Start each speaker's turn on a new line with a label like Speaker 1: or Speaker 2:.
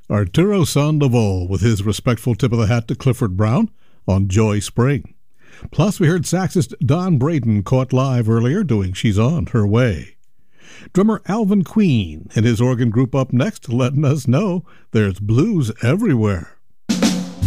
Speaker 1: Arturo Sandoval with his respectful tip of the hat to Clifford Brown on Joy Spring. Plus, we heard saxist Don Braden caught live earlier doing She's On Her Way. Drummer Alvin Queen and his organ group up next letting us know there's blues everywhere.